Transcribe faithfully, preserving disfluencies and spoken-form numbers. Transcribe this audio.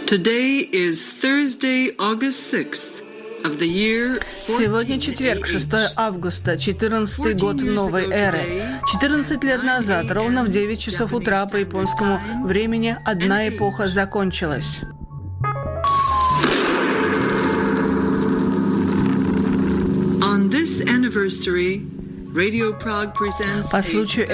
Today is Thursday, August sixth of the year. Сегодня четверг, шестое августа, четырнадцатый год новой эры. четырнадцать лет назад, ровно в девять часов утра по японскому времени, одна эпоха закончилась. On this anniversary, Radio Prague presents По случаю